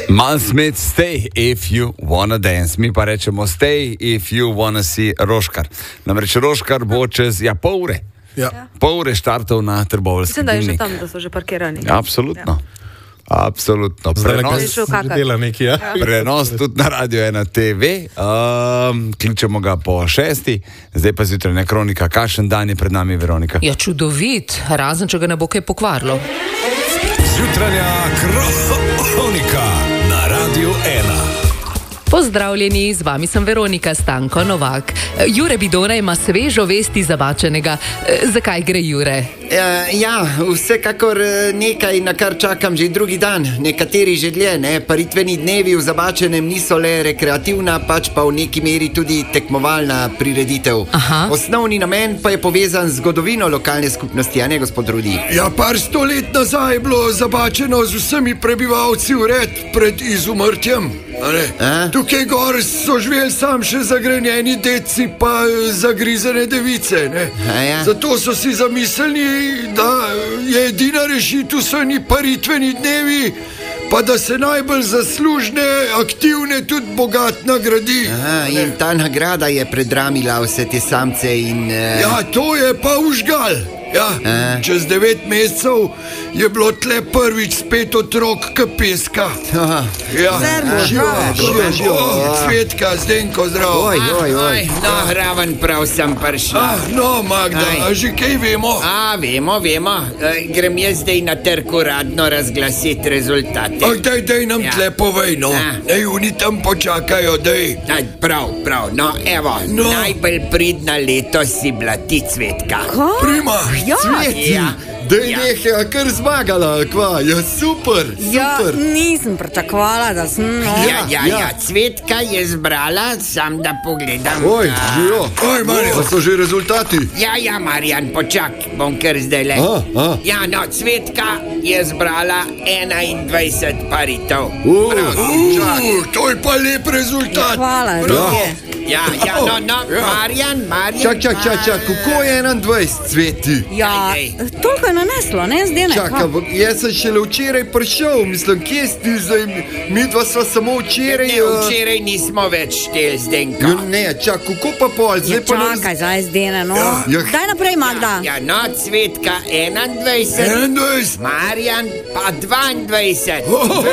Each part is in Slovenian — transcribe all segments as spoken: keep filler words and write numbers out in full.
Mal Smith, stay if you wanna dance. Mi pa rečemo stay if you wanna see Roškar. Namreč Roškar bo čez ja, pol ure. Ja. Pol ure štartov na Trboveljski Mislim, da je že dimnik. tam, da so že parkirani. Absolutno. Ja. Absolutno. Prenos, Dela neki, ja. prenos tudi na Radio ena te ve. Um, kličemo ga po šesti. Zdaj pa zjutrajna kronika. Kakšen dan je pred nami, Veronika? Ja, čudovit, razen če ga ne bo kaj pokvarilo. Zjutrajna kronika na Radio ena. Pozdravljeni, z vami sem Veronika Stanko Novak. Jure Bidona ima svežo vesti zabačenega. Zakaj gre, Jure? Uh, ja, vsekakor nekaj, na kar čakam že drugi dan. Nekateri že dlje, ne? Paritveni dnevi v Zabačenem niso le rekreativna, pač pa v neki meri tudi tekmovalna prireditev. Aha. Osnovni namen pa je povezan z zgodovino lokalne skupnosti, a ne, gospod Rudi? Ja, par sto let nazaj je bilo Zabačeno z vsemi prebivalci ured pred izumrtjem. A? Tukaj gor so živeli sam še zagrenjeni deci pa zagrizene device, ne? A ja. Zato so si zamislili, da je edina rešitev so ni paritveni dnevi, pa da se najbolj zaslužne, aktivne tudi bogat nagradi. Aha, in ta nagrada je predramila vse te samce in... Uh... Ja, to je pa užgal. Ja, A? čez devet mesecev je bilo tle prvič spet otrok k peska. Aha. Ja, Zerno, živo, živo, živo. Oh, Cvetka, Zdenko, zdrav. Oj, oj, oj. No, raven prav sem prišla. Ah, no, Magda, Aj. a že kaj vemo? A, vemo, vemo. E, grem jaz zdaj na trg uradno razglasiti rezultate. Ah, daj, daj nam Ja. tle povej, no. Ja. Naj oni tam počakajo, daj. Aj, prav, prav. No, evo, No. najbolj pridna letos si bila ti, Cvetka. Prima. Ja, Cveti, Ja. daj Ja. nekaj, a kar zmagala, kva, ja super, ja, super. nisem pričakovala, da sem no. Ja, ja, ja, Cvetka je zbrala, sam da pogledam. Oj, A, živo. Oj, Marjo. Pa so že rezultati. Ja, ja, Marjan, počak, bom kar zdaj le. A, a. Ja, no, Cvetka je zbrala enaindvajset paritov. Uh, Uh, to je pa lep rezultat. Hvala, Bravo. Rudi. Ja, ja, no, no, Marjan, Marjan. Čak, čak, čak, čak, kako je enaindvajset, Cveti? Ja, Ej, ej. toliko je naneslo, ne, zdaj ne. Čakaj, ampak jaz sem šele včeraj prišel, mislim, kje si zdaj, mi dva sva samo včeraj... Ne, uh, včeraj nismo več štel, Zdenko. Ja, ne, čak, kako pa pol, Ja, zdaj pa... nam- čakaj, zdaj zdaj ne, no. Ja. Daj naprej, Magda. Ja, no, Cvetka enaindvajset, enaindvajset. Marjan pa dvaindvajset.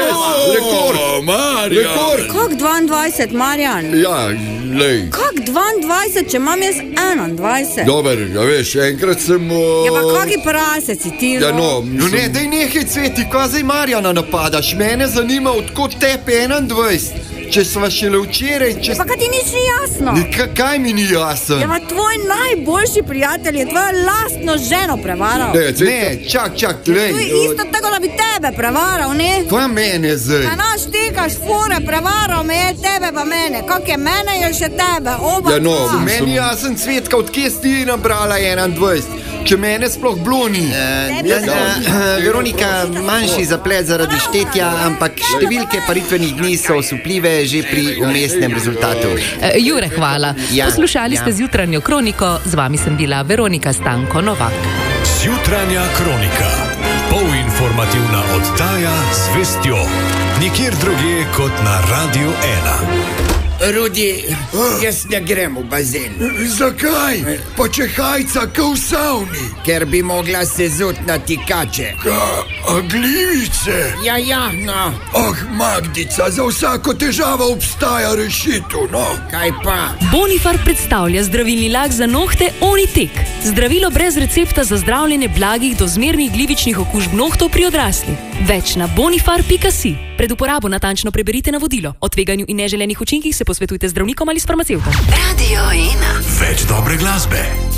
Rekord, Marja. rekord. Kak dvaindvajset, Marjan? Ja, lej. Kak dvaindvajset, če imam jaz enaindvajset? Dober, ja veš, enkrat sem... Uh... Ja, pa kaki prase si ti, Ja, no, no. no ne, daj nekaj, Cveti, kaj zdaj Marjana napadaš? Mene zanima, odkot tepe enaindvajset. Če sva šele včeraj, če... Ja, pa kaj ti nič ni jasno? Ne, ka- kaj mi ni jasno? Ja, pa tvoj najboljši prijatelj je tvojo lastno ženo prevaral. Ne, ne, čak, čak, lej. To je isto tako, da bi tebe prevaral, ne? Kaj mene zdaj? Ja, naš tekaš fore, prevaral me je tebe pa mene. Kak je mene, je še tebe, oba Ja, no, dva. meni jasen, Cvetka, odkje si ti nabrala enaindvajset? Če mene sploh bloni. Tebi Ja, se ja, zdi. Veronika, manjši zaplet zaradi štetja, ampak številke paritvenih dni so osupljive že pri umestnem rezultatu. E, Jure, hvala. Ja, Poslušali ja. ste zjutranjo kroniko, z vami sem bila Veronika Stanko Novak. Zjutrajna kronika. Polinformativna oddaja z vestjo. Nikjer drugje kot na Radio ena. Rudi, jaz ne grem v bazen, Zakaj? Pa če hajca k v savni. ker bi mogla se zut na tikače. Ka, a glivice? Ja, ja, no, Ah, Magdica, za vsako težavo obstaja rešitev, no. kaj pa? Bonifar predstavlja zdravilni lak za nohte Onitek. Zdravilo brez recepta za zdravljenje blagih do zmernih glivičnih okužb nohtov pri odraslih. Več na bonifar pika si. Pred uporabo natančno preberite navodilo. O tveganju in neželenih učinkih se posvetujte z zdravnikom ali s farmacevtom. Več dobre glasbe.